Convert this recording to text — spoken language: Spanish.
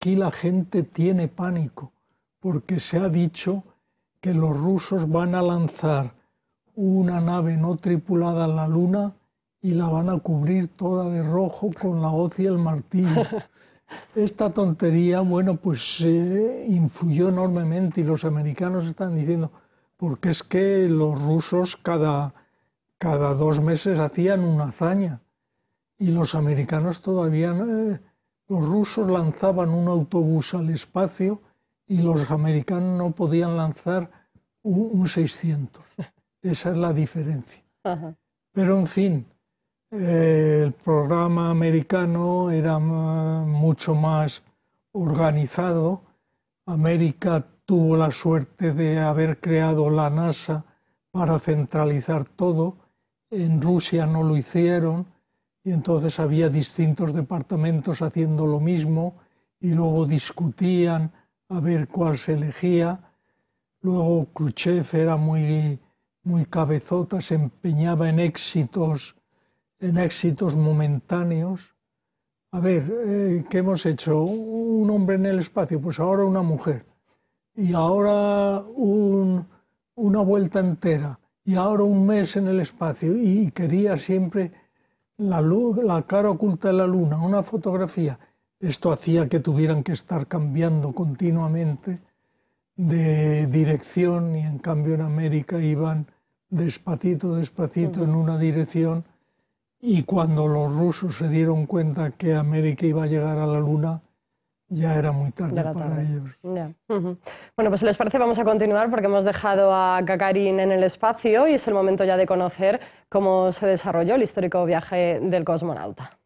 aquí la gente tiene pánico, porque se ha dicho que los rusos van a lanzar una nave no tripulada a la Luna y la van a cubrir toda de rojo con la hoz y el martillo. Esta tontería, bueno, pues influyó enormemente y los americanos están diciendo, porque es que los rusos cada 2 meses hacían una hazaña y los americanos todavía, los rusos lanzaban un autobús al espacio y los americanos no podían lanzar un 600. Esa es la diferencia. Ajá. Pero en fin, el programa americano era mucho más organizado. América tuvo la suerte de haber creado la NASA para centralizar todo. En Rusia no lo hicieron y entonces había distintos departamentos haciendo lo mismo y luego discutían a ver cuál se elegía. Luego Khrushchev era muy cabezota, se empeñaba en éxitos momentáneos. A ver, ¿qué hemos hecho? Un hombre en el espacio, pues ahora una mujer. Y ahora una vuelta entera. Y ahora un mes en el espacio. Y quería siempre la cara oculta de la Luna, una fotografía. Esto hacía que tuvieran que estar cambiando continuamente de dirección y en cambio en América iban despacito en una dirección. Y cuando los rusos se dieron cuenta que América iba a llegar a la Luna, ya era muy tarde para ellos. Ya. Bueno, pues si les parece vamos a continuar porque hemos dejado a Gagarin en el espacio y es el momento ya de conocer cómo se desarrolló el histórico viaje del cosmonauta.